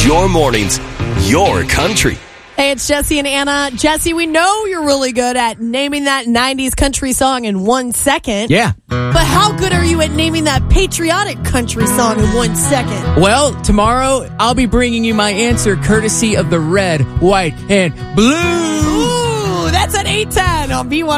your mornings, your country. Hey, it's Jesse and Anna. Jesse, we know you're really good at naming that 90s country song in 1 second. Yeah. But how good are you at naming that patriotic country song in 1 second? Well, tomorrow I'll be bringing you my answer courtesy of the red, white, and blue. Ooh, that's at 8:10 on B1.